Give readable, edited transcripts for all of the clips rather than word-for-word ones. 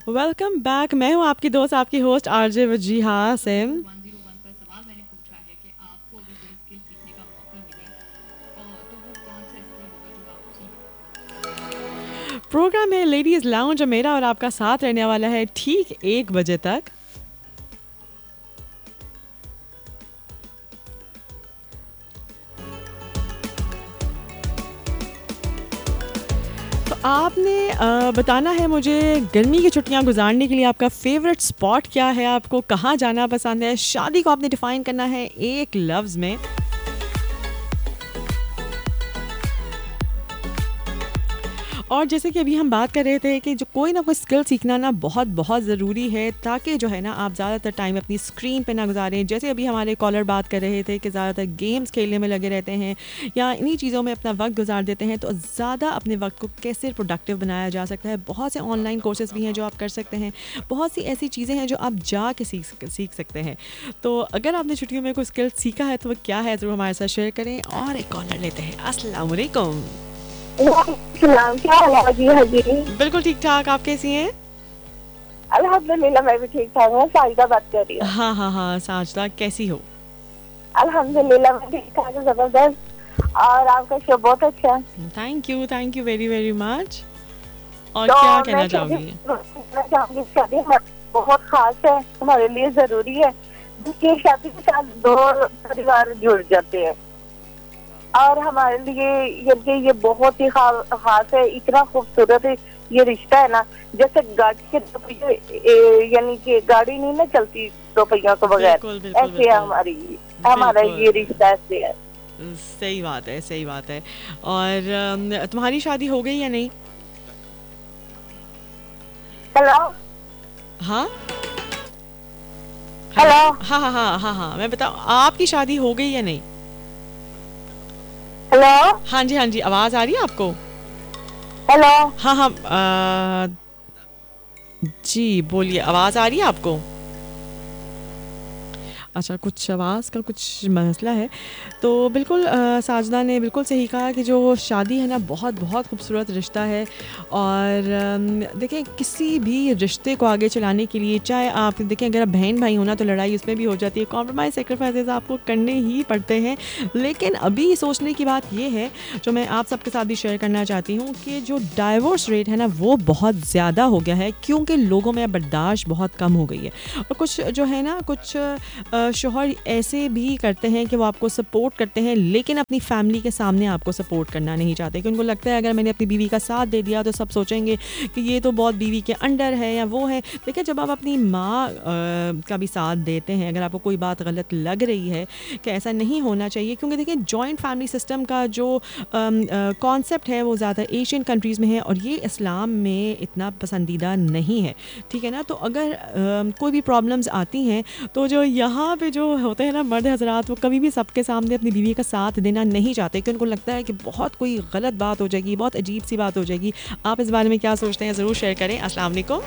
Welcome back. मैं हूँ आपकी दोस्त, आपकी होस्ट आरजे वजीहा सिम। 101 पर सवाल मैंने पूछा है कि आपको अगर कोई स्किल सीखने का मौका मिले तो वो कौन सा स्किल होगा जो आप सीखेंगे। प्रोग्राम है लेडीज लाउंज और मेरा और आपका साथ रहने वाला है ठीक 1 बजे तक। तो आपने बताना है मुझे गर्मी की छुट्टियां गुजारने के लिए आपका फेवरेट स्पॉट क्या है, आपको कहाँ जाना पसंद है। शादी को आपने डिफाइन करना है एक लफ्ज़ में। और जैसे कि अभी हम बात कर रहे थे कि जो कोई ना कोई स्किल सीखना ना बहुत बहुत ज़रूरी है, ताकि जो है ना आप ज़्यादातर टाइम अपनी स्क्रीन पे ना गुजारें। जैसे अभी हमारे कॉलर बात कर रहे थे कि ज़्यादातर गेम्स खेलने में लगे रहते हैं या इन्हीं चीज़ों में अपना वक्त गुजार देते हैं। तो ज़्यादा अपने वक्त को कैसे प्रोडक्टिव बनाया जा सकता है। बहुत से ऑनलाइन कोर्सेज भी हैं जो आप कर सकते हैं, बहुत सी ऐसी चीज़ें हैं जो आप जा के सीख सकते हैं। तो अगर आपने छुट्टियों में कोई स्किल सीखा है तो वो क्या है, ज़रूर हमारे साथ शेयर करें। और एक कॉलर लेते हैं। अस्सलाम वालेकुम। सलाम, क्या हाल है जी? हाजी, बिल्कुल ठीक ठाक, आप कैसी हैं? अल्हम्दुलिल्लाह मैं भी ठीक ठाक हूँ। साजिदा बात कर रही हूँ। हाँ हाँ हाँ, साजदा कैसी हो? अल्हम्दुलिल्लाह मैं ठीक ठाक हूँ, जबरदस्त। और आपका शो बहुत अच्छा है। Thank you very very much. और तो क्या मैं कहना चाहोगी? चाहूंगी शादी बहुत खास है, हमारे लिए जरूरी है। देखिए शादी के साथ दो परिवार जुड़ जाते हैं और हमारे लिए ये बहुत ही खास है। इतना खूबसूरत है ये रिश्ता है ना, जैसे गाड़ी के दो पहिए, यानी कि गाड़ी नहीं ना चलती दो पहियों के बगैर, बिल्कुल बिल्कुल ऐसे है बिल्कुल। हमारा ये बिल्कुल रिश्ता ऐसे है। सही बात है, सही बात है। और तुम्हारी शादी हो गई या नहीं? हेलो हाँ हेलो। हेलो हाँ हाँ हाँ हाँ हाँ, मैं बताऊँ, आपकी शादी हो गई या नहीं? हेलो हाँ जी, आवाज़ आ रही है आपको? हेलो। हाँ हाँ, जी बोलिए, आवाज़ आ रही है आपको? अच्छा, कुछ आवाज़ का कुछ मसला है। तो बिल्कुल साजदा ने बिल्कुल सही कहा कि जो शादी है ना बहुत बहुत खूबसूरत रिश्ता है। और देखें, किसी भी रिश्ते को आगे चलाने के लिए, चाहे आप देखें अगर आप बहन भाई हो ना तो लड़ाई उसमें भी हो जाती है, कॉम्प्रोमाइज़ सेक्रीफाइसेस आपको करने ही पड़ते हैं। लेकिन अभी सोचने की बात ये है, जो मैं आप सबके साथ भी शेयर करना चाहती हूँ, कि जो डाइवोर्स रेट है ना वो बहुत ज़्यादा हो गया है, क्योंकि लोगों में बर्दाश्त बहुत कम हो गई है। और कुछ जो है ना, कुछ शौहर ऐसे भी करते हैं कि वो आपको सपोर्ट करते हैं लेकिन अपनी फैमिली के सामने आपको सपोर्ट करना नहीं चाहते, कि उनको लगता है अगर मैंने अपनी बीवी का साथ दे दिया तो सब सोचेंगे कि ये तो बहुत बीवी के अंडर है या वो है। देखिए, जब आप अपनी माँ का भी साथ देते हैं, अगर आपको कोई बात गलत लग रही है कि ऐसा नहीं होना चाहिए, क्योंकि देखिए जॉइंट फैमिली सिस्टम का जो कॉन्सेप्ट है वो ज़्यादा एशियन कंट्रीज़ में है और ये इस्लाम में इतना पसंदीदा नहीं है। ठीक है ना? तो अगर कोई भी प्रॉब्लम्स आती हैं तो जो यहाँ पे जो होते हैं ना मर्द हजरात, वो कभी भी सबके सामने अपनी बीवी का साथ देना नहीं चाहते, कि उनको लगता है कि बहुत कोई गलत बात हो जाएगी, बहुत अजीब सी बात हो जाएगी। आप इस बारे में क्या सोचते हैं, ज़रूर शेयर करें। अस्सलाम वालेकुम।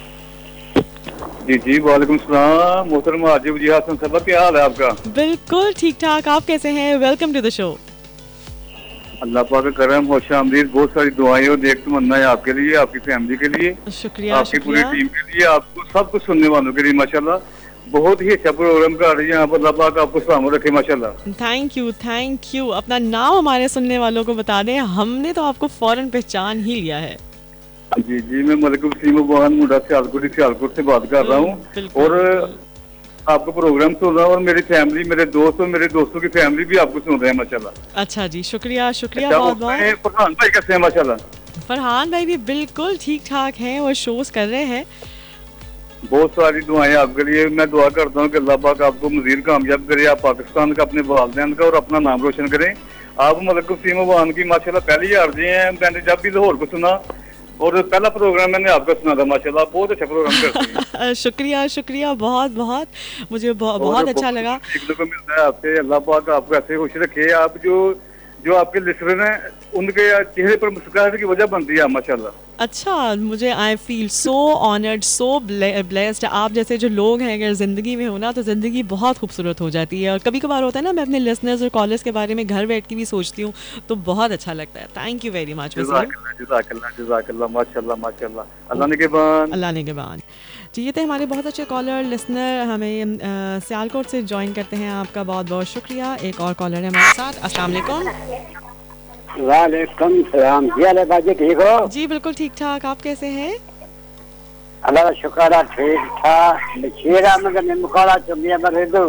जी जी, वालेकुम सलाम। मोहतरमा आजिब जी हासन साहब, क्या हाल है आपका? बिल्कुल ठीक ठाक, आप कैसे हैं? Welcome to the show. अल्लाह पाक का करम, खुश आमदीद, बहुत सारी दुआएं और नेक तमन्ना है आपके लिए, आपकी फैमिली के लिए, शुक्रिया आपकी पूरी शुक्रिया। टीम के लिए, आपको सब कुछ सुनने वालों के लिए। माशाल्लाह बहुत ही अच्छा प्रोग्राम कर रही है यहाँ पर। अल्लाह पाक आपको सलामत रखे माशाल्लाह। Thank you. अपना नाम हमारे सुनने वालों को बता दें, हमने तो आपको फ़ौरन पहचान ही लिया है। जी जी, मैं मलिक वसीम बहान मुंडा सियालकोट से बात कर रहा हूँ बिल्कुल और बिल्कुल। आपका प्रोग्राम सुन रहा हूँ और मेरी फैमिली, मेरे दोस्त और मेरे दोस्तों की फैमिली भी आपको सुन रहे हैं माशाल्लाह। अच्छा जी, शुक्रिया शुक्रिया अच्छा, बहुत बहुत। उसमें फरहान भाई कैसे हैं माशाल्लाह? फरहान भाई भी बिल्कुल ठीक ठाक हैं और शोज़ कर रहे हैं। बहुत सारी दुआएं आपके लिए। मैं दुआ करता हूँ कि अल्लाह पाक आपको मजीद कामयाब करे, आप पाकिस्तान का, अपने वालदैन का और अपना नाम रोशन करें। आप मलिक वसीम बहान की माशाल्लाह पहली आरजे हैं। मैंने जब भी लाहौर को सुना और पहला प्रोग्राम मैंने आपका सुना था माशाल्लाह, बहुत अच्छा प्रोग्राम करती हैं शुक्रिया शुक्रिया बहुत बहुत। मुझे और बहुत अच्छा बहुत लगा। कुछ सीखने को मिलता है आपसे। अल्लाह पाक आपको ऐसे खुश रखे। आप जो जो आपके लिसनर हैं उनके चेहरे पर मुस्कुराहट की वजह बनती है माशाल्लाह। अच्छा, मुझे I feel so honoured, so blessed. आप जैसे जो लोग हैं अगर ज़िंदगी में हो ना, तो ज़िंदगी बहुत खूबसूरत हो जाती है। और कभी कभार होता है ना, मैं अपने लिसनर्स और कॉलेज के बारे में घर बैठ के भी सोचती हूँ, तो बहुत अच्छा लगता है। Thank you very much Wasim. जज़ाकल्लाह जज़ाकल्लाह माशाल्लाह माशाल्लाह, अल्लाह ने के बाद। अल्लाह ने के बाद। जी, ये थे हमारे बहुत अच्छे कॉलर लिसनर, हमें सियालकोट से ज्वाइन करते हैं। आपका बहुत बहुत शुक्रिया। एक और कॉलर है हमारे साथ। अस्सलाम वालेकुम। वालेकुम सलाम। जी अले बाजी ठीक हो? जी बिल्कुल ठीक ठाक, आप कैसे हैं? अल्लाह का शुक्र है ठीक ठाक। शेरा मगर निमकाला चुमिया मगर दो।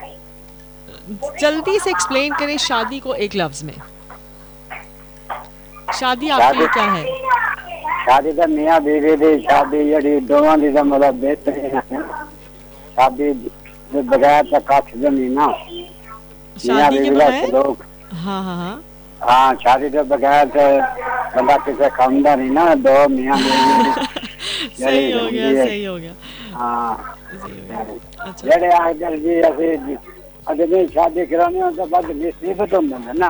जल्दी से एक्सप्लेन करें शादी को एक लफ्ज में। शादी आपके लिए क्या है? शादी तो मियाँ बीवी दी शादी जड़ी दोवां दी दा मतलब बेहतरीन है। शादी दे बगैर तो कछ भी नहीं ना। शादी के बगैर? लोग हाँ हाँ हाँ। हाँ, शादी के बगैर तो बंदा किसे खाऊंगा नहीं ना। दो मियाँ बीवी सही हो गया, सही हो गया। हाँ, सही हो गया। अच्छा, जेड़े आजकल जी ऐसे अजमेर शादी कराने हो तो बाद मुसीबत होंगे ना।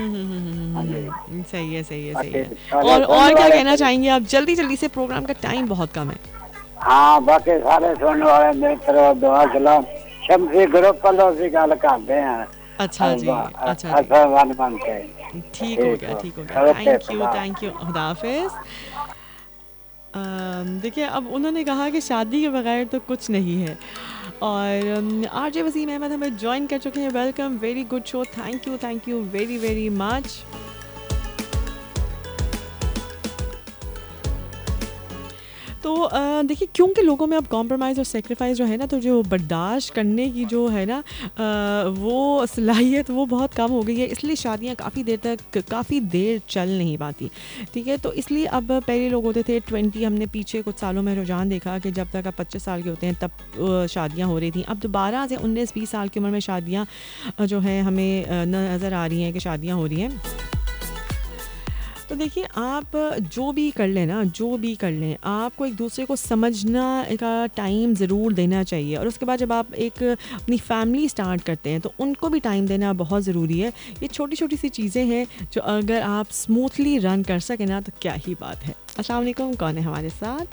सही है, सही है, सही है। बाकी और क्या कहना चाहेंगे आप? जल्दी जल्दी से, प्रोग्राम का टाइम बहुत कम है। हाँ, बाकी सारे सुनने वाले मेरी तरफ दुआ सलाम। शम्सी ग्रुप वालों से गल करते हैं। अच्छा जी, अच्छा अच्छा वन मन के ठीक हो गया, ठीक हो गया। थैंक यू, खुदा हाफिज। देखिए, अब उन्होंने कहा कि शादी के बगैर तो कुछ नहीं है। और आरजे वसीम अहमद हमें ज्वाइन कर चुके हैं। Welcome, very good show. Thank you very very much. तो देखिए, क्योंकि लोगों में अब कॉम्प्रोमाइज़ और सेक्रीफाइस जो है ना, तो जो बर्दाश्त करने की जो है ना वो सलाहियत वो बहुत कम हो गई है। इसलिए शादियां काफ़ी देर चल नहीं पाती। ठीक है, तो इसलिए अब पहले लोग होते थे 20, हमने पीछे कुछ सालों में रुझान देखा कि जब तक आप 25 साल के होते हैं तब शादियाँ हो रही थी। अब दोबारा से 19-20 साल की उम्र में शादियाँ जो हैं हमें नज़र आ रही हैं कि शादियाँ हो रही हैं। तो देखिए, आप जो भी कर लें, आपको एक दूसरे को समझना का टाइम ज़रूर देना चाहिए। और उसके बाद जब आप एक अपनी फैमिली स्टार्ट करते हैं तो उनको भी टाइम देना बहुत ज़रूरी है। ये छोटी छोटी सी चीज़ें हैं जो अगर आप स्मूथली रन कर सकें ना, तो क्या ही बात है। अस्सलाम वालेकुम, कौन है हमारे साथ?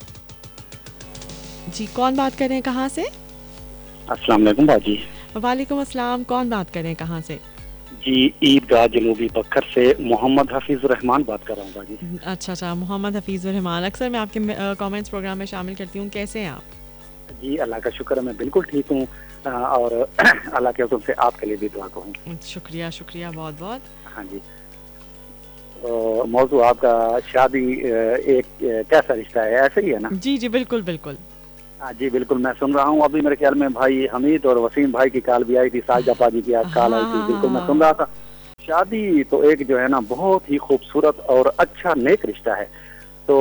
जी, कौन बात कर रहे हैं, कहाँ से? अस्सलाम वालेकुम बाजी। वालेकुम अस्सलाम, कौन बात कर रहे हैं, कहाँ से? जी, ईदगाह जनूबी बखर से मोहम्मद हफीज़ुर रहमान बात कर रहा हूँ बाजी। अच्छा, मोहम्मद हफीज़ुर रहमान। अक्सर मैं आपके कमेंट्स प्रोग्राम में शामिल करती हूँ। कैसे हैं आप? जी, अल्लाह का शुक्र है, मैं बिल्कुल ठीक हूँ। और अल्लाह के हुक्म से आपके लिए भी दुआ कहूँ। शुक्रिया बहुत बहुत। हाँ जी, मौजू आपका शादी एक कैसा रिश्ता है, ऐसे ही है ना? जी बिल्कुल। जी बिल्कुल, मैं सुन रहा हूँ। अभी मेरे ख्याल में भाई हमीद और वसीम भाई की कॉल भी आई थी, साजिदा पाजी की आज कॉल आई थी। बिल्कुल मैं सुन रहा था। शादी तो एक जो है ना बहुत ही खूबसूरत और अच्छा नेक रिश्ता है। तो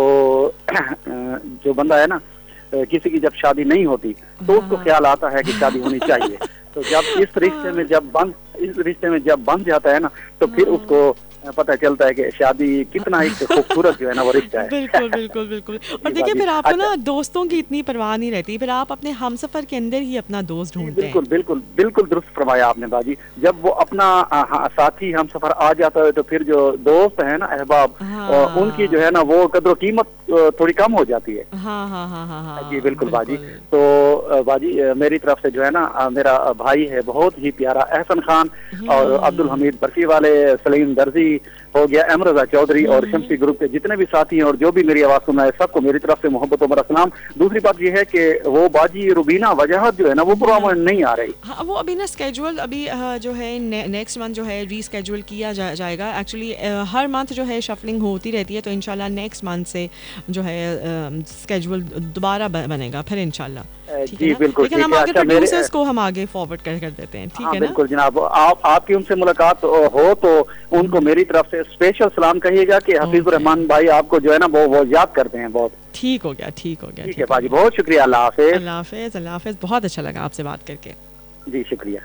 जो बंदा है ना, किसी की जब शादी नहीं होती तो उसको ख्याल आता है कि शादी होनी चाहिए। तो जब इस रिश्ते में जब बन जाता है ना, तो फिर उसको पता चलता है कि शादी कितना एक खूबसूरत जो है ना वो रिश्ता है। बिल्कुल। और देखिए, फिर आपको ना दोस्तों की इतनी परवाह नहीं रहती, फिर आप अपने हमसफर के अंदर ही अपना दोस्त ढूंढते हैं। बिल्कुल दुरुस्त फरमाया आपने बाजी। जब वो अपना साथी हमसफर आ जाता है तो फिर जो दोस्त है ना, अहबाब, उनकी जो है ना वो कदर कीमत थोड़ी कम हो जाती है। हाँ। जी बिल्कुल बाजी। तो बाजी मेरी तरफ से जो है ना, मेरा भाई है बहुत ही प्यारा एहसन खान, और अब्दुल हमीद बर्फी वाले, सलीम दर्जी हो गया, अमरजा चौधरी और शम्सी ग्रुप के जितने भी साथी हैं और जो भी मेरी आवाज सुन रहे हैं, सबको मेरी तरफ से मोहब्बत और सलाम। दूसरी बात यह है कि वो बाजी रुबीना वजहत जो है ना वो प्रोग्राम नहीं आ रही। हाँ, वो अभी ना स्केड्यूल जो है नेक्स्ट मंथ जो है रीस्केड्यूल किया जाएगा। एक्चुअली हर मंथ जो है शफलिंग होती रहती है, तो इंशाल्लाह नेक्स्ट मंथ से जो है स्केड्यूल दोबारा बनेगा फिर इंशाल्लाह। जी बिल्कुल, लेकिन हम आगे प्रोड्यूसर्स को हम आगे फॉरवर्ड कर देते हैं। ठीक है ना? बिल्कुल जनाब, आपकी उनसे मुलाकात हो तो उनको मेरी तरफ से स्पेशल सलाम कहिएगा कि हफीजुर रहमान भाई आपको जो है ना वो याद करते हैं बहुत। ठीक हो गया। ठीक है बाजी, बहुत शुक्रिया। अल्लाह हाफिज। बहुत अच्छा लगा आपसे बात करके। जी शुक्रिया।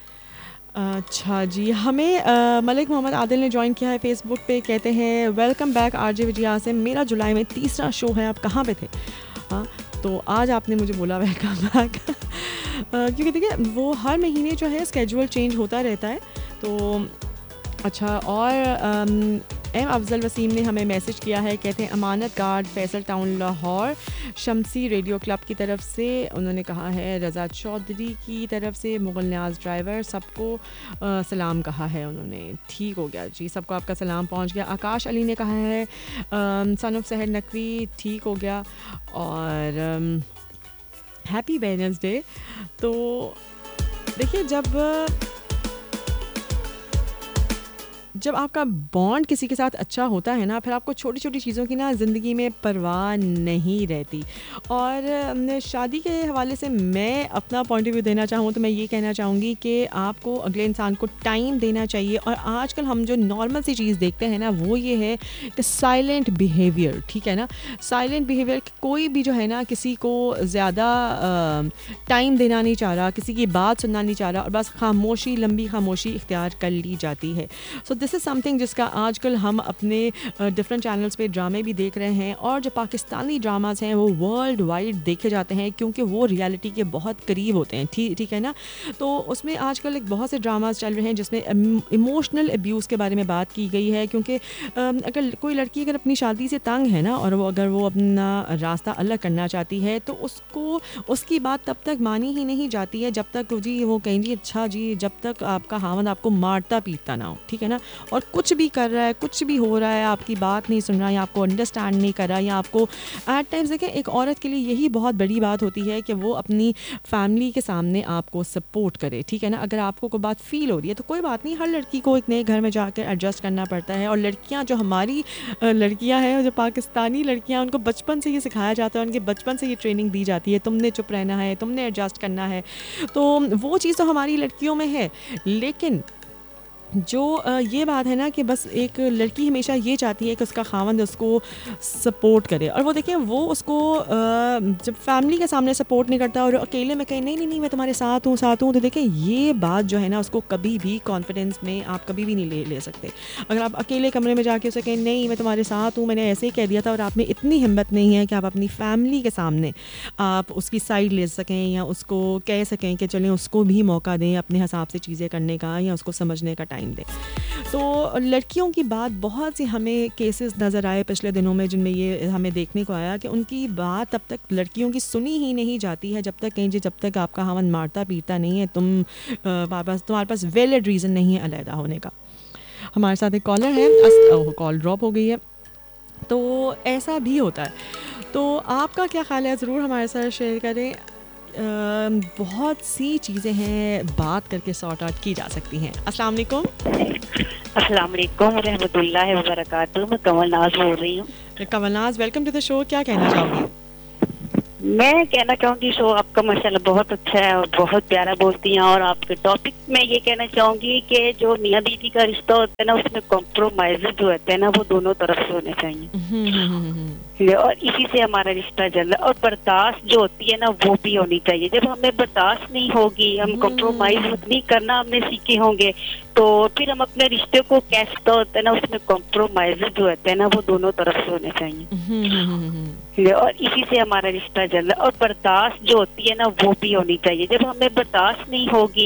अच्छा जी, हमें मलिक मोहम्मद आदिल ने ज्वाइन किया है फेसबुक पे। कहते हैं वेलकम बैक आरजे विजया से, मेरा जुलाई में 3रा शो है, आप कहाँ पे थे? हाँ, तो आज आपने मुझे बोला वेलकम बैक। क्योंकि देखिए, वो हर महीने जो है स्केड्यूल चेंज होता रहता है। तो अच्छा, और एम अफजल वसीम ने हमें मैसेज किया है, कहते हैं अमानत गार्ड फैसल टाउन लाहौर शमसी रेडियो क्लब की तरफ से। उन्होंने कहा है रज़ा चौधरी की तरफ से मुगल न्याज ड्राइवर सबको सलाम कहा है उन्होंने। ठीक हो गया जी, सबको आपका सलाम पहुंच गया। आकाश अली ने कहा है सन ऑफ सहर नकवी, ठीक हो गया। और हैप्पी वेडनेसडे। तो देखिए जब आपका बॉन्ड किसी के साथ अच्छा होता है ना, फिर आपको छोटी छोटी चीज़ों की ना ज़िंदगी में परवाह नहीं रहती। और शादी के हवाले से मैं अपना पॉइंट ऑफ व्यू देना चाहूँ तो मैं ये कहना चाहूँगी कि आपको अगले इंसान को टाइम देना चाहिए। और आजकल हम जो नॉर्मल सी चीज़ देखते हैं ना, वो ये है कि साइलेंट बिहेवियर, ठीक है ना, साइलेंट बिहेवियर। कोई भी जो है ना किसी को ज़्यादा टाइम देना नहीं चाह रहा, किसी की बात सुनना नहीं चाह रहा, और बस खामोशी, लंबी खामोशी इख्तियार कर ली जाती है। सो दिस इज़ समथिंग जिसका आजकल हम अपने डिफरेंट चैनल्स पे ड्रामे भी देख रहे हैं। और जो पाकिस्तानी ड्रामास हैं वो वर्ल्ड वाइड देखे जाते हैं क्योंकि वो रियलिटी के बहुत करीब होते हैं, ठीक है ना। तो उसमें आजकल एक बहुत से ड्रामास चल रहे हैं जिसमें इमोशनल अब्यूज़ के बारे में बात की गई है। क्योंकि अगर कोई लड़की अगर अपनी शादी से तंग है ना, और अगर वो अपना रास्ता अलग करना चाहती है, तो उसको उसकी बात तब तक मानी ही नहीं जाती है जब तक जी वो कहें जी अच्छा जी, जब तक आपका खामद आपको मारता पीटता ना हो, ठीक है ना। और कुछ भी कर रहा है, कुछ भी हो रहा है, आपकी बात नहीं सुन रहा, या आपको अंडरस्टैंड नहीं कर रहा, या आपको एट टाइम्स देखें, एक औरत के लिए यही बहुत बड़ी बात होती है कि वो अपनी फैमिली के सामने आपको सपोर्ट करे, ठीक है ना। अगर आपको कोई बात फील हो रही है तो कोई बात नहीं, हर लड़की को एक नए घर में जाकर एडजस्ट करना पड़ता है। और लड़कियां जो हमारी लड़कियां हैं, जो पाकिस्तानी लड़कियां, उनको बचपन से ये सिखाया जाता है, उनके बचपन से ये ट्रेनिंग दी जाती है, तुमने चुप रहना है, तुमने एडजस्ट करना है। तो वो चीज़ तो हमारी लड़कियों में है। लेकिन जो ये बात है ना कि बस एक लड़की हमेशा ये चाहती है कि उसका खावंद उसको सपोर्ट करे। और वो देखिए वो उसको जब फैमिली के सामने सपोर्ट नहीं करता और अकेले में कहे नहीं नहीं नहीं मैं तुम्हारे साथ हूँ, तो देखिए ये बात जो है ना, उसको कभी भी कॉन्फिडेंस में आप कभी भी नहीं ले सकते। अगर आप अकेले कमरे में जाके उसे कहें नहीं मैं तुम्हारे साथ हूँ, मैंने ऐसे ही कह दिया था, और आप में इतनी हिम्मत नहीं है कि आप अपनी फैमिली के सामने आप उसकी साइड ले सकें, या उसको कह सकें कि चलें उसको भी मौका दें अपने हिसाब से चीज़ें करने का, या उसको समझने का टाइम दें। तो लड़कियों की बात बहुत सी हमें केसेस नज़र आए पिछले दिनों में जिनमें ये हमें देखने को आया कि उनकी बात तब तक लड़कियों की सुनी ही नहीं जाती है जब तक कहीं जब तक आपका हमन मारता पीटता नहीं है, तुम्हारे पास वैलिड रीज़न नहीं है अलहदा होने का। हमारे साथ एक कॉलर है, कॉल ड्रॉप हो गई है, तो ऐसा भी होता है। तो आपका क्या ख्याल है, ज़रूर हमारे साथ शेयर करें। बहुत सी चीज़ें हैं बात करके सॉर्ट आउट की जा सकती हैं। अस्सलाम वालेकुम। अस्सलाम वालेकुम रहमतुल्लाहि व बरकातुहू। मैं कमल नाज बोल रही हूँ। कमल नाज, वेलकम टू द शो। क्या कहना चाहोगी? मैं कहना चाहूँगी शो आपका माशाल्लाह बहुत अच्छा है और बहुत प्यारा बोलती हैं। और आपके टॉपिक में ये कहना चाहूँगी कि जो मियाँ बीवी का रिश्ता होता है ना, उसमें कॉम्प्रोमाइज जो होते हैं ना, वो दोनों तरफ से होने चाहिए। और इसी से हमारा रिश्ता चल रहा है। और बर्दाश्त जो होती है ना, वो भी होनी चाहिए। जब हमें बर्दाश्त नहीं होगी, हम कॉम्प्रोमाइज नहीं करना हमने सीखे होंगे, तो फिर हम अपने रिश्ते को कैसे होता है ना, उसमें कॉम्प्रोमाइज जो होते हैं ना, वो दोनों तरफ से होने चाहिए। और इसी से हमारा रिश्ता चल रहा है। और बर्दाश्त जो होती है ना, वो भी होनी चाहिए। जब हमें बर्दाश्त नहीं होगी,